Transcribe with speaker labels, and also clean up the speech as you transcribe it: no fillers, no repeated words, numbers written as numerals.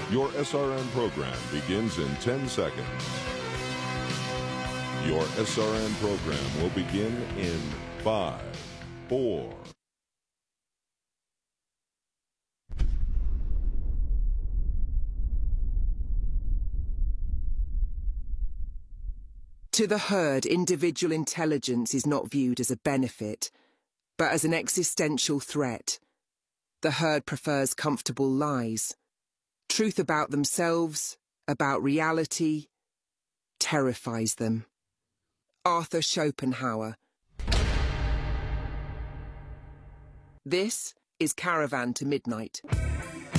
Speaker 1: Your SRN program begins in 10 seconds. Your SRN program will begin in 5, 4.
Speaker 2: To the herd, individual intelligence is not viewed as a benefit, but as an existential threat. The herd prefers comfortable lies. Truth about themselves, about reality, terrifies them. Arthur Schopenhauer. This is Caravan to Midnight.